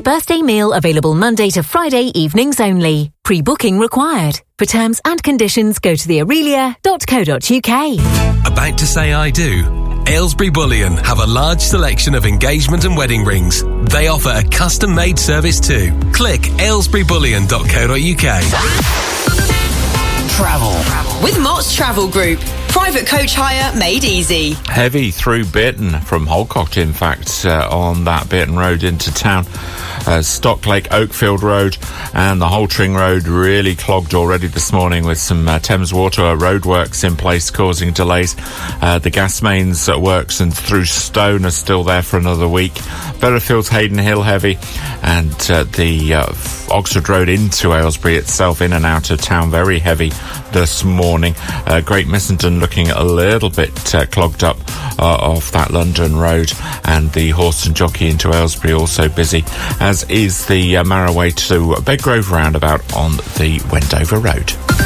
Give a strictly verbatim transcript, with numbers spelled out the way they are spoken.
birthday meal available Monday to Friday evenings only. Pre-booking required. For terms and conditions, go to the aurelia dot co dot uk. About to say I do? Aylesbury Bullion have a large selection of engagement and wedding rings. They offer a custom-made service too. Click aylesbury bullion dot co dot uk. Travel. With Mott's Travel Group. Private coach hire made easy. Heavy through Burton, from Holcock, in fact, uh, on that Burton Road into town. Uh, Stocklake, Oakfield Road and the Holtring Road really clogged already this morning with some uh, Thames Water roadworks in place causing delays. Uh, the gas mains uh, works and through Stone are still there for another week. Berrifield's Hayden Hill heavy, and uh, the uh, Oxford Road into Aylesbury itself in and out of town very heavy this morning. Uh, Great Missenden looking a little bit uh, clogged up uh, off that London Road, and the Horse and Jockey into Aylesbury also busy, as is the uh, Marroway to Bedgrove roundabout on the Wendover Road.